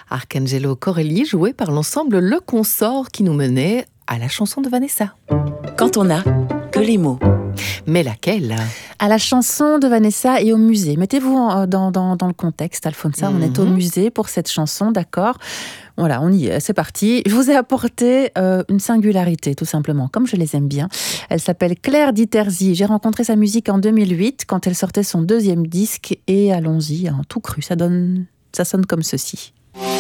Arcangelo Corelli, joué par l'ensemble Le Consort, qui nous menait à la chanson de Vanessa. Quand on n'a que les mots. Mais laquelle ? À la chanson de Vanessa et au musée. Mettez-vous dans le contexte, Alfonsa. On est au musée pour cette chanson, d'accord ? Voilà, on y est, c'est parti. Je vous ai apporté une singularité, tout simplement, comme je les aime bien. Elle s'appelle Claire Diterzi. J'ai rencontré sa musique en 2008, quand elle sortait son 2e disque. Et allons-y, tout cru, ça sonne comme ceci.